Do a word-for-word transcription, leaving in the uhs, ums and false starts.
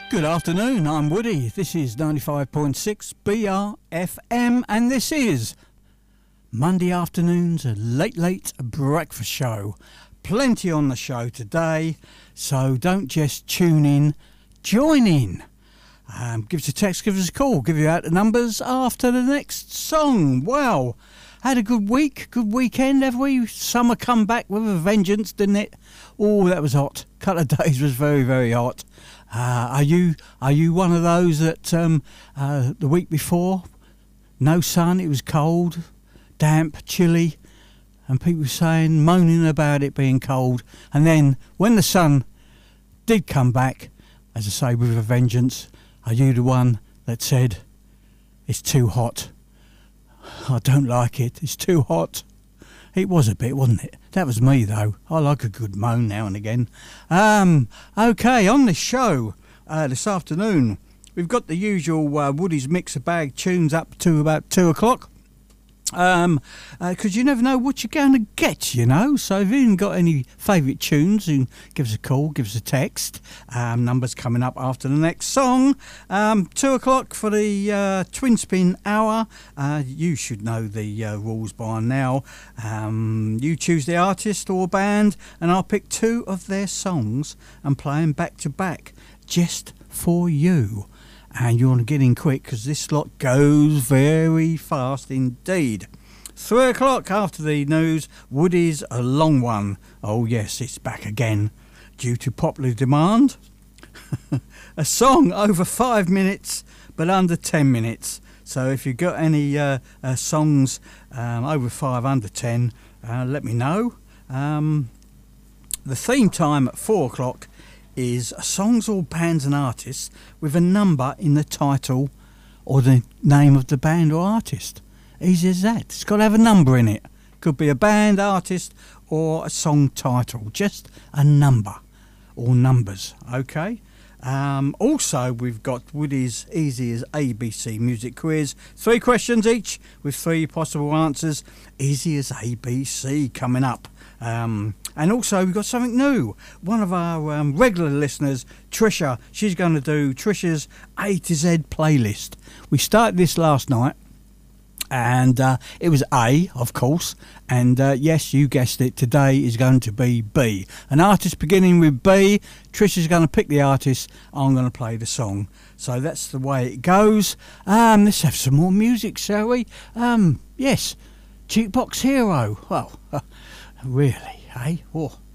Good afternoon, I'm Woody. This is ninety-five point six B R F M and this is Monday afternoon's Late Late Breakfast Show. Plenty on the show today, so don't just tune in, join in. Um, give us a text, give us a call, give you out the numbers after the next song. Wow, had a good week, good weekend, have we? Summer come back with a vengeance, didn't it? Oh, that was hot. Couple of days was very, very hot. Uh, are you are you one of those that um, uh, the week before, no sun, it was cold, damp, chilly, and people saying, moaning about it being cold, and then when the sun did come back, as I say, with a vengeance, are you the one that said, it's too hot, I don't like it, it's too hot? It was a bit, wasn't it? That was me, though. I like a good moan now and again. Um, okay, on the show uh, this afternoon, we've got the usual uh, Woody's Mixer Bag tunes up to about two o'clock. Um, because uh, you never know what you're going to get, you know. So if you haven't got any favourite tunes, you give us a call, give us a text. Um, numbers coming up after the next song. Um, two o'clock for the uh, Twin Spin Hour. Uh, you should know the uh, rules by now. Um, you choose the artist or band, and I'll pick two of their songs and play them back to back, just for you. And you want to get in quick because this slot goes very fast indeed. Three o'clock after the news, Woody's A Long One. Oh yes, it's back again. Due to popular demand. A song over five minutes but under ten minutes. So if you've got any uh, uh, songs um, over five, under ten, uh, let me know. Um, the theme time at four o'clock is songs or bands and artists with a number in the title or the name of the band or artist. Easy as that. It's got to have a number in it. Could be a band, artist or a song title. Just a number or numbers, okay? Um, also, we've got Woody's Easy as A B C music quiz. Three questions each with three possible answers. Easy as A B C coming up. Um, and also we've got something new. One of our um, regular listeners, Trisha, she's going to do Trisha's A to Z playlist. We started this last night and uh, it was A, of course, and uh, yes, you guessed it, today is going to be B. An artist beginning with B. Trisha's going to pick the artist, I'm going to play the song. So that's the way it goes. Um, let's have some more music, shall we? Um, yes, Jukebox Hero. Well, really, eh? Oh.